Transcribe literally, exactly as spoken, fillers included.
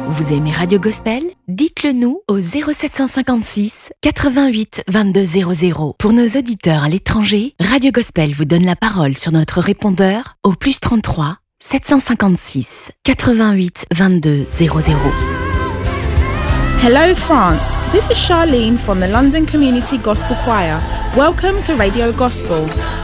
Vous aimez Radio Gospel? Dites-le nous au zéro sept cent cinquante-six quatre-vingt-huit vingt-deux zéro zéro. Pour nos auditeurs à l'étranger, Radio Gospel vous donne la parole sur notre répondeur au plus trente-trois sept cent cinquante-six quatre-vingt-huit vingt-deux zéro zéro. Hello France, this is Charlene from the London Community Gospel Choir. Welcome to Radio Gospel.